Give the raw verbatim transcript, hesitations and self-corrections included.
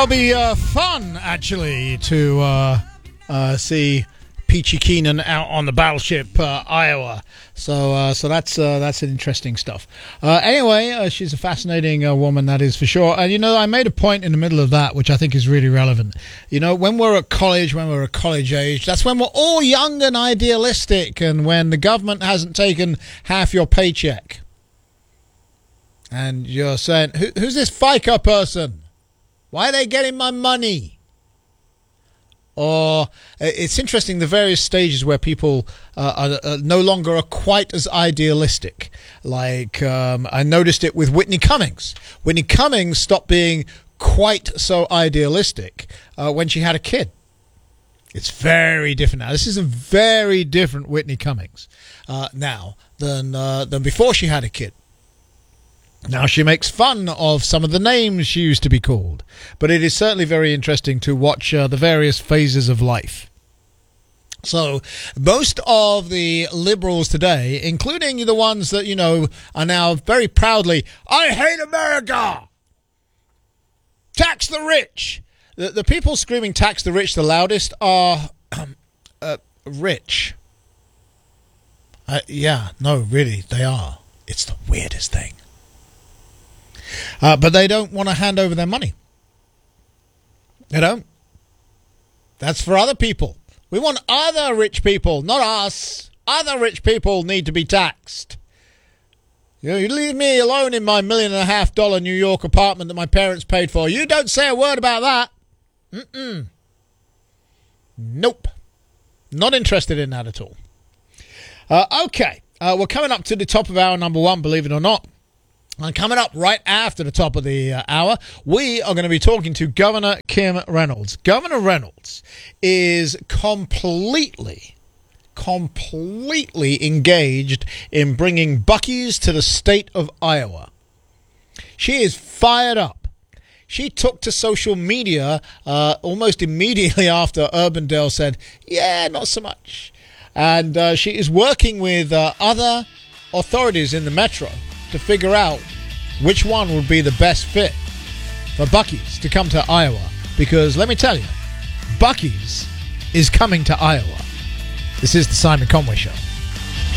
Well, it'll be uh, fun, actually, to uh, uh, see Peachy Keenan out on the battleship uh, Iowa. So uh, so that's uh, that's interesting stuff. Uh, anyway, uh, she's a fascinating uh, woman, that is for sure. And, you know, I made a point in the middle of that, which I think is really relevant. You know, when we're at college, when we're at college age, that's when we're all young and idealistic, and when the government hasn't taken half your paycheck. And you're saying, Who, who's this FICA person? Why are they getting my money? Or it's interesting the various stages where people uh, are, are no longer are quite as idealistic. Like um, I noticed it with Whitney Cummings. Whitney Cummings stopped being quite so idealistic uh, when she had a kid. It's very different now. This is a very different Whitney Cummings uh, now than uh, than before she had a kid. Now, she makes fun of some of the names she used to be called, but it is certainly very interesting to watch uh, the various phases of life. So, most of the liberals today, including the ones that, you know, are now very proudly, I hate America! Tax the rich! The, the people screaming tax the rich the loudest are uh, rich. Uh, yeah, no, really, they are. It's the weirdest thing. Uh, but they don't want to hand over their money. They don't. That's for other people. We want other rich people, not us. Other rich people need to be taxed. You know, you leave me alone in my million and a half dollar New York apartment that my parents paid for. You don't say a word about that. Mm-mm. Nope. Not interested in that at all. Uh, okay. Uh, we're coming up to the top of hour number one, believe it or not. And coming up right after the top of the uh, hour, we are going to be talking to Governor Kim Reynolds. Governor Reynolds is completely, completely engaged in bringing Buc-ee's to the state of Iowa. She is fired up. She took to social media uh, almost immediately after Urbandale said, yeah, not so much. And uh, she is working with uh, other authorities in the metro to figure out which one would be the best fit for Buc-ee's to come to Iowa. Because let me tell you, Buc-ee's is coming to Iowa. This is the Simon Conway Show.